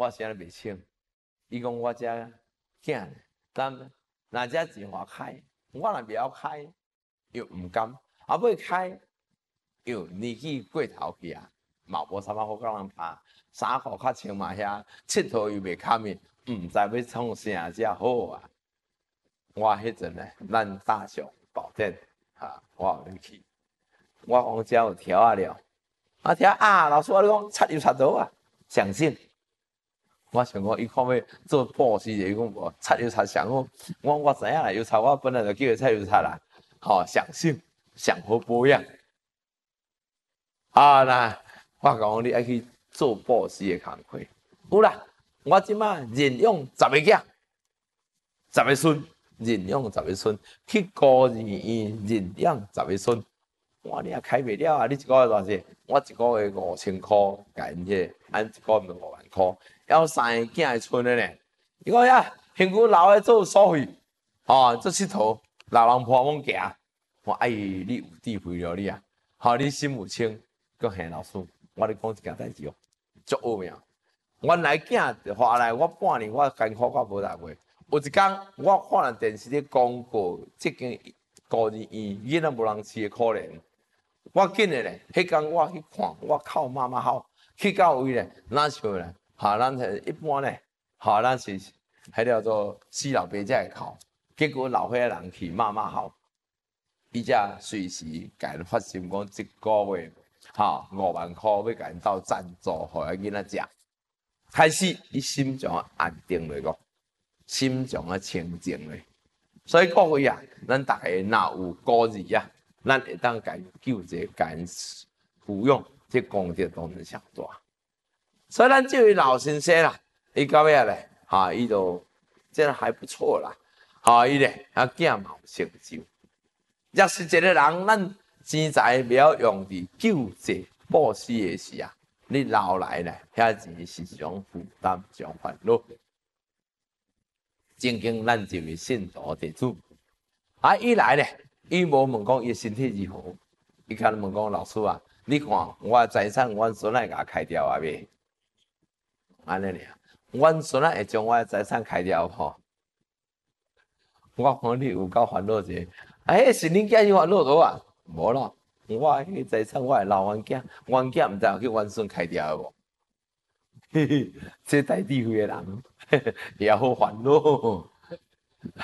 我现在袂清。伊讲我遮囝，但若遮钱花开，我若袂晓开，又毋甘，啊尾开又年纪过头去啊，嘛无啥物好甲人拍，衫裤较穿嘛遐，佚佗又袂堪面，毋知要创啥才好啊。我迄阵咧，咱大雄保证我有去，我讲遮有条啊了，条老师我你讲擦又擦到啊，相信。我想讲，伊看要做布施的，伊讲无擦油擦上好。我知影啦，油擦我本来就叫伊擦油擦啦，上省上好保养。那我讲你爱去做布施的工课，有啦。我即马任用10个囝，10个孙，任用10个孙，去孤儿院任养10个孙。我你也开袂了啊！你一个月偌济？我一个月5000块，甲因迄按一个月就5万块。要3个囝会剩的呢？伊讲呀，幸苦老的做所费，做佚佗，老人破网行。我你有智慧了你啊！你心有清，佮吓老师，我咧讲一件代志哦，足奥妙。原来囝话来，我半年我艰苦我无大过。有一天，我看了电视咧广告，即间孤儿院囡仔无人饲的可怜。我紧的咧，迄天我去看，我靠妈妈好，去到位咧，哪像咧？咱是一般咧，咱是迄叫做死老爸才会哭，结果老岁仔人去妈妈好，伊才随时甲因发心讲一个月5万块要甲因斗赞助，互伊囡仔食。开始伊心肠安定落个，心肠清净咧。所以各位啊，咱大家若有孤儿啊，咱会当甲因救济，甲因抚养，这功德当然上大。所以咱这位老先生啦，伊到尾咧，伊就真的还不错啦，伊咧囝嘛有成就。若是一个人，咱钱财袂晓用伫救济布施的时啊，你老来咧，遐钱是一种负担，一种烦恼。曾经咱这位信徒弟子，伊来咧，伊无问讲伊身体如何，伊看问讲老师啊，你看我财产，阮孙仔甲开掉啊未？安尼尔，阮孙仔会将我财产开掉吼？我讲你有够烦恼者，是恁囝有烦恼多啊？无啦，我迄财产我会留阮囝，阮囝毋知有去阮孙开掉无？嘿嘿，这大智慧的人也好烦恼。